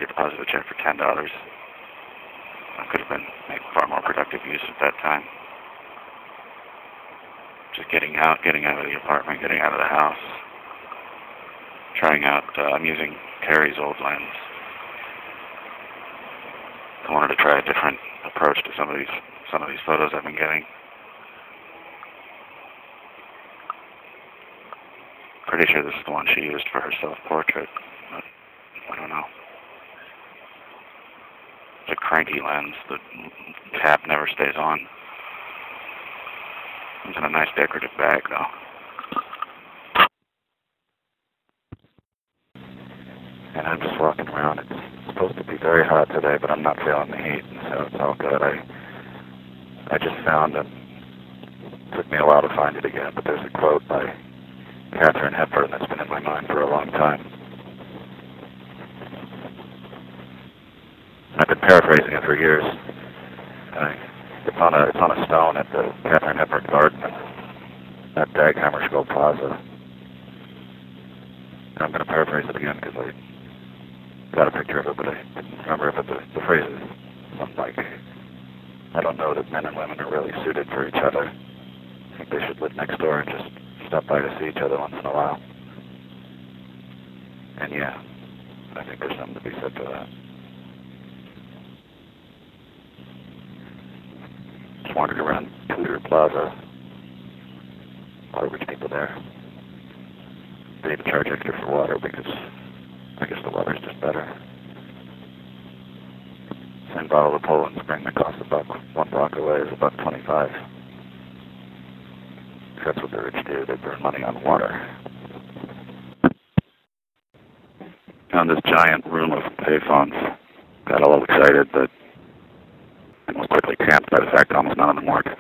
deposit a check for $10. I could have been made far more productive use at that time. Just getting out of the apartment, getting out of the house, trying out, I'm using Terry's old lens. I wanted to try a different approach to some of these photos I've been getting. Pretty sure this is the one she used for her self-portrait, but I don't know. It's a cranky lens. The cap never stays on. It's in a nice decorative bag, though. And I'm just walking around. It's supposed to be very hot today, but I'm not feeling the heat, so it's all good. I just found it. Took me a while to find it again, but there's a quote by Katharine Hepburn that's been in my mind for a long time. I've been paraphrasing it for years. It's on a stone at the Katharine Hepburn Garden at Dag Hammarskjöld Plaza. And I'm going to paraphrase it again because I got a picture of it, but I didn't remember it. But the phrase is something like, I don't know that men and women are really suited for each other. I think they should live next door and just stop by to see each other once in a while. And yeah, I think there's something to be said for that. Just wandered around Tudor Plaza. A lot of rich people there. They even charge extra for water because I guess the water's just better. Same bottle of Poland Spring that costs one block away is $1.25. That's what the rich do. They burn money on water. Found this giant room of payphones. Got a little excited, but was quickly cramped by the fact that almost none of them work.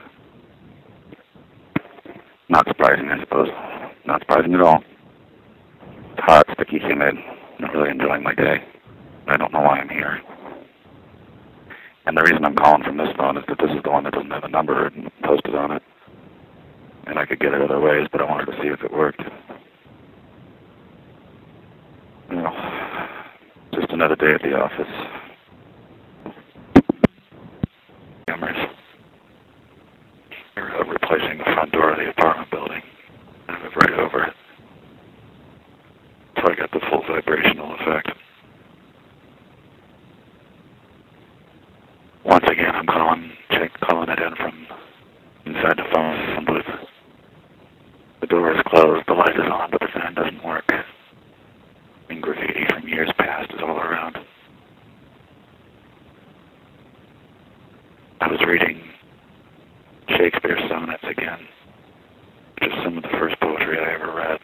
Not surprising, I suppose. Not surprising at all. It's hot, sticky, humid. Not really enjoying my day. I don't know why I'm here. And the reason I'm calling from this phone is that this is the one that doesn't have a number posted on it. And I could get it other ways, but I wanted to see if it worked. Well, just another day at the office. They're replacing the front door of the apartment building. I move right over it. So I got the full vibrational effect. Once again, I'm calling it in from inside the phone booth. The door is closed, the light is on, but the fan doesn't work. And graffiti from years past is all around. I was reading Shakespeare's sonnets again, which is some of the first poetry I ever read.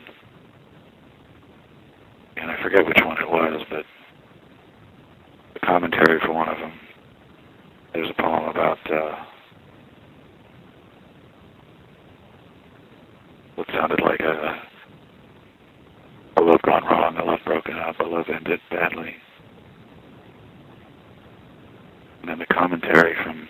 And I forget which one it was, but the commentary for one of them, there's a poem about what sounded like a love gone wrong, a love broken up, a love ended badly. And then the commentary from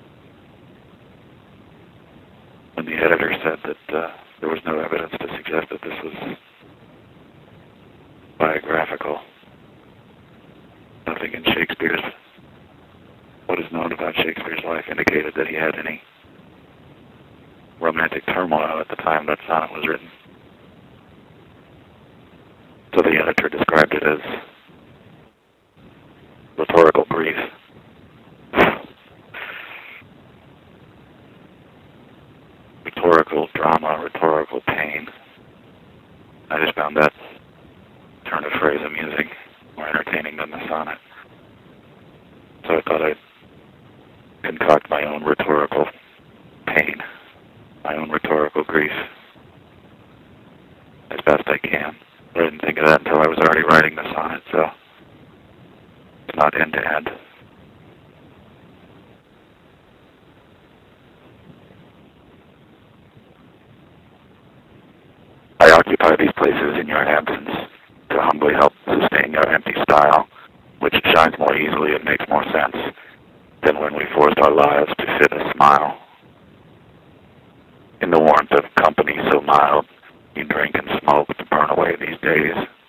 when the editor said that there was no evidence to suggest that this was biographical. Nothing in what is known about Shakespeare's life indicated that he had any romantic turmoil at the time that sonnet was written. So the editor described it as rhetorical grief. Rhetorical drama, rhetorical pain. I just found that turn of phrase amusing, more entertaining than the sonnet. So I thought I'd concoct my own rhetorical pain, my own rhetorical grief, as best I can. I didn't think of that until I was already writing the sonnet, so it's not end to end. I occupy these places in your absence to humbly help sustain your empty style, which shines more easily and makes more sense than when we forced our lives to fit a smile. In the warmth of company so mild, you drink and smoke to burn away these days,